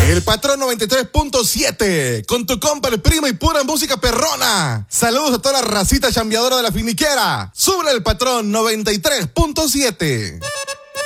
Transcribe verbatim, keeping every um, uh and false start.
El Patrón noventa y tres punto siete, con tu compa el primo y pura música perrona. Saludos a toda la racita chambeadora de la finiquera. Sube el Patrón noventa y tres punto siete.